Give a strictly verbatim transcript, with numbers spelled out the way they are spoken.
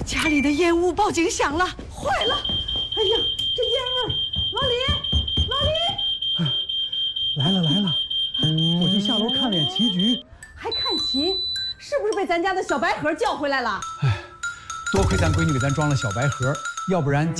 家里的烟雾报警响了，坏了！哎呀，这烟味儿！老李，老李， 来了来了，我就下楼看了眼棋局， 还看棋，是不是被咱家的小白盒叫回来了？ 哎，多亏咱闺女给咱装了小白盒，要不然。